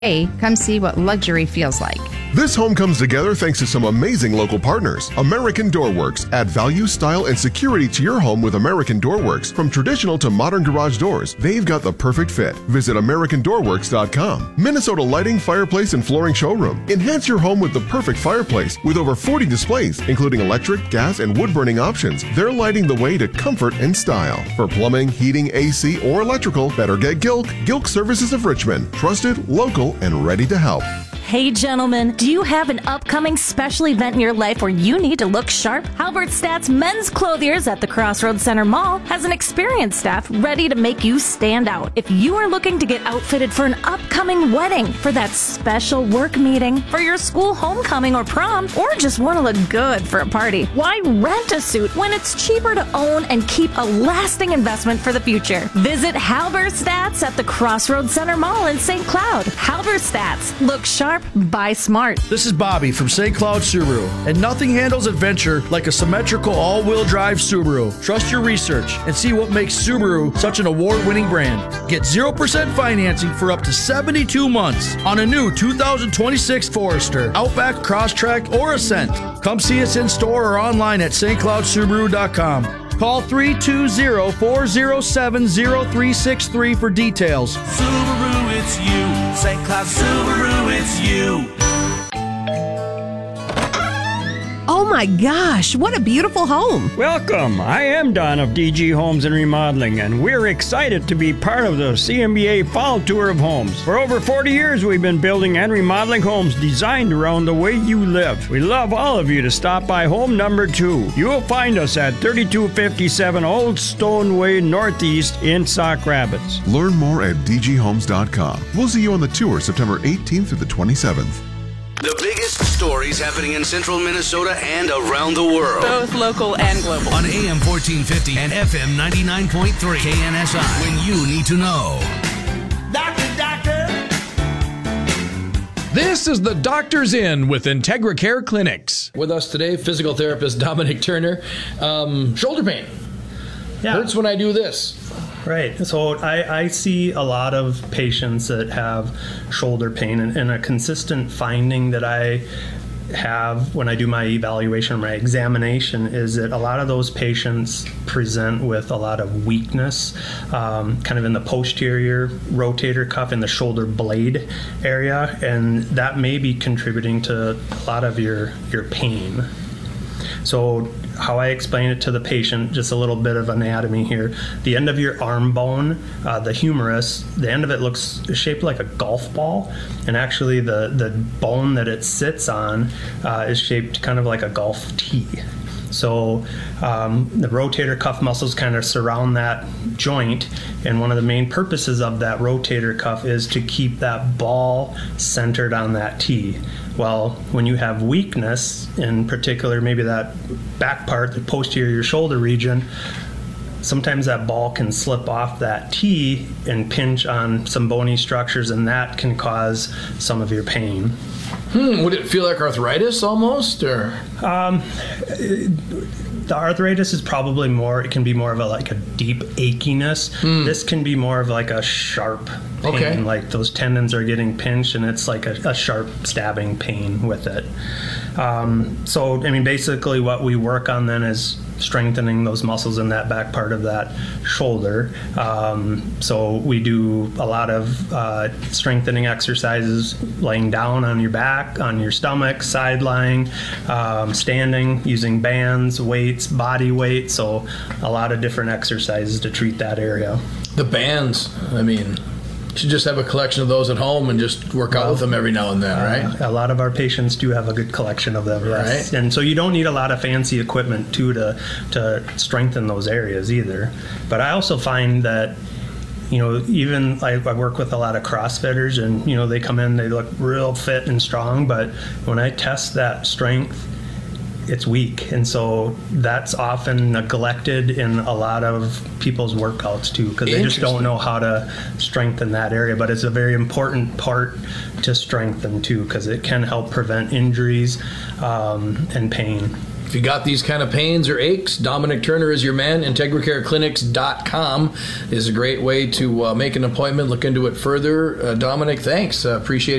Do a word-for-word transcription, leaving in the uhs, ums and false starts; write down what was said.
Hey, come see what luxury feels like. This home comes together thanks to some amazing local partners. American Door Works. Add value, style, and security to your home with American Door Works. From traditional to modern garage doors, they've got the perfect fit. Visit American Door Works dot com. Minnesota Lighting, Fireplace, and Flooring Showroom. Enhance your home with the perfect fireplace with over forty displays, including electric, gas, and wood-burning options. They're lighting the way to comfort and style. For plumbing, heating, A C, or electrical, better get Gilk. Gilk Services of Richmond. Trusted, local, and ready to help. Hey gentlemen, do you have an upcoming special event in your life where you need to look sharp? Halbert Stats Men's Clothiers at the Crossroads Center Mall has an experienced staff ready to make you stand out. If you are looking to get outfitted for an upcoming wedding, for that special work meeting, for your school homecoming or prom, or just want to look good for a party, why rent a suit when it's cheaper to own and keep a lasting investment for the future? Visit Halbert Stats at the Crossroads Center Mall in Saint Cloud. Halbert Stats. Look sharp, buy smart. This is Bobby from Saint Cloud Subaru, and nothing handles adventure like a symmetrical all-wheel drive Subaru. Trust your research and see what makes Subaru such an award-winning brand. Get zero percent financing for up to seventy-two months on a new two thousand twenty-six Forester, Outback, Crosstrek, or Ascent. Come see us in store or online at st cloud subaru dot com. Call three two zero, four zero seven, zero three six three for details. Subaru, it's you. Saint Cloud Subaru, it's you. Oh my gosh, what a beautiful home. Welcome. I am Don of D G Homes and Remodeling, and we're excited to be part of the C M B A Fall Tour of Homes. For over forty years, we've been building and remodeling homes designed around the way you live. We love all of you to stop by home number two. You will find us at thirty-two fifty-seven Old Stone Way Northeast in Sauk Rapids. Learn more at d g homes dot com. We'll see you on the tour September eighteenth through the twenty-seventh. The biggest stories happening in central Minnesota and around the world. Both local and global. On A M fourteen fifty and F M ninety-nine point three K N S I. When you need to know. Doctor, doctor. This is the Doctor's In with Integra Care Clinics. With us today, physical therapist Dominic Turner. Um, shoulder pain. Yeah. Hurts when I do this. Right. So I, I see a lot of patients that have shoulder pain, and, and a consistent finding that I have when I do my evaluation, my examination, is that a lot of those patients present with a lot of weakness, um, kind of in the posterior rotator cuff in the shoulder blade area, and that may be contributing to a lot of your, your pain. So how I explain it to the patient, just a little bit of anatomy here. The end of your arm bone, uh, the humerus, the end of it looks shaped like a golf ball, and actually the, the bone that it sits on uh, is shaped kind of like a golf tee. So um, the rotator cuff muscles kind of surround that joint, and one of the main purposes of that rotator cuff is to keep that ball centered on that tee. Well, when you have weakness, in particular maybe that back part, the posterior shoulder region, sometimes that ball can slip off that tee and pinch on some bony structures, and that can cause some of your pain. Hmm, would it feel like arthritis almost, or? Um, the arthritis is probably more, it can be more of a like a deep achiness. Hmm. This can be more of like a sharp pain, okay. Like those tendons are getting pinched and it's like a, a sharp stabbing pain with it. Um, so, I mean, basically what we work on then is strengthening those muscles in that back part of that shoulder. Um, so we do a lot of uh, strengthening exercises, laying down on your back, on your stomach, side lying, um, standing, using bands, weights, body weight. So a lot of different exercises to treat that area. The bands, I mean, you should just have a collection of those at home and just work out well, with them every now and then, right? Uh, a lot of our patients do have a good collection of them, yes. Right. And so you don't need a lot of fancy equipment, too, to, to strengthen those areas either. But I also find that, you know, even I, I work with a lot of CrossFitters, and, you know, they come in, they look real fit and strong, but when I test that strength, it's weak, and so that's often neglected in a lot of people's workouts too, because they just don't know how to strengthen that area. But it's a very important part to strengthen too, because it can help prevent injuries um, and pain. If you got these kind of pains or aches, Dominic Turner is your man. Integra Care Clinics dot com is a great way to uh, make an appointment, look into it further. Uh, Dominic, thanks. Uh, appreciate it.